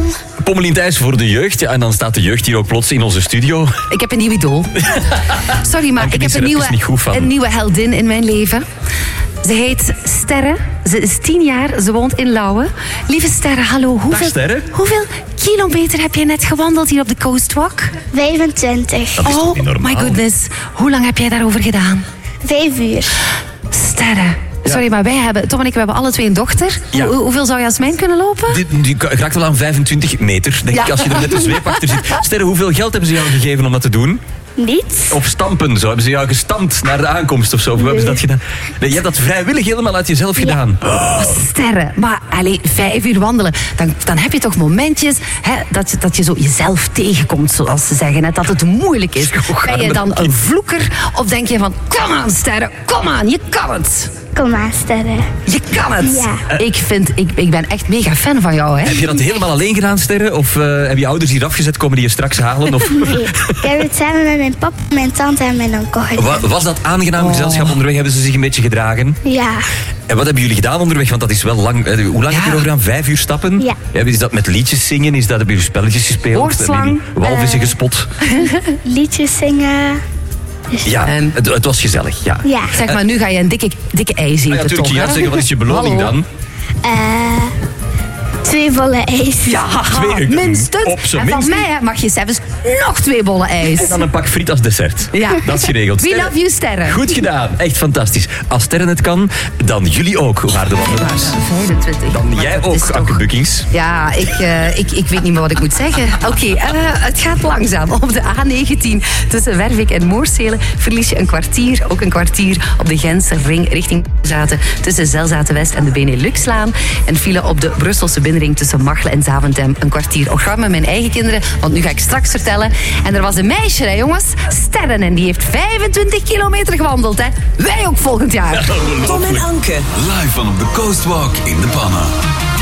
Pommelien Thijs voor de jeugd. Ja, en dan staat de jeugd hier ook plots in onze studio. Ik heb een nieuw idool. Sorry, maar ik heb een nieuwe heldin in mijn leven. Ze heet Sterre. Ze is 10 jaar. Ze woont in Lauwe. Lieve Sterre, hallo. Hoeveel kilometer heb jij net gewandeld hier op de Coastwalk? 25. Dat is toch niet normaal? My goodness. Hoe lang heb jij daarover gedaan? 5 uur. Sterre. Sorry, maar Tom en ik hebben alle twee een dochter. Ja. Hoeveel zou Jasmijn kunnen lopen? Die raakt wel aan 25 meter, denk ik, als je er met een zweep achter zit. Sterre, hoeveel geld hebben ze jou gegeven om dat te doen? Niets. Of stampen, zo hebben ze jou gestampt naar de aankomst of zo? Hoe hebben ze dat gedaan? Nee, je hebt dat vrijwillig helemaal uit jezelf gedaan. Oh, Sterre, maar 5 uur wandelen, dan heb je toch momentjes dat je zo jezelf tegenkomt, zoals ze zeggen. Hè, dat het moeilijk is. Ben je dan een vloeker of denk je van, kom aan Sterre, kom aan, je kan het. Kom aan, Sterre. Je kan het. Ja. Ik ben echt mega fan van jou. Hè? Heb je dat helemaal alleen gedaan, Sterre? Of heb je ouders hier afgezet, komen die je straks halen? Of? Nee, ik heb het samen met mijn papa, mijn tante en mijn onkel gedaan. Was dat aangenaam gezelschap onderweg? Hebben ze zich een beetje gedragen? Ja. En wat hebben jullie gedaan onderweg? Want dat is wel lang. Hoe lang heb je erover gedaan? 5 uur stappen? Ja. Is dat met liedjes zingen? Hebben jullie spelletjes gespeeld? Woordslang. Hebben jullie walvissen gespot? Liedjes zingen. Dus Ja, het was gezellig. Ja. ja. Zeg maar, nu ga je een dikke ei eten, Ja, natuurlijk. toch? Je gaat zeggen, wat is je beloning dan? 2 bolle ijs. Ja, 2 minstens. op zijn En van minst. mij mag je zelfs nog 2 bollen ijs. En dan een pak friet als dessert. Ja. Dat is geregeld. We love you, Sterre. Goed gedaan. Echt fantastisch. Als Sterren het kan, dan jullie ook, waarde wandelaars. 25. Dan Maar jij dat ook, is toch- Anke Bukkings. Ja, ik weet niet meer wat ik moet zeggen. Oké, het gaat langzaam. Op de A19 tussen Wervik en Moorsele verlies je een kwartier. Ook een kwartier op de Gentse ring richting Zaten. Tussen Zelzaten-West en de Beneluxlaan. En file op de Brusselse binnenring tussen Machelen en Zaventem. Een kwartier. Ook met mijn eigen kinderen, want nu ga ik straks vertellen. En er was een meisje, hè, jongens. Sterren. En die heeft 25 kilometer gewandeld. Hè. Wij ook volgend jaar. Tom en Anke. Live van op de Coastwalk in de Panna.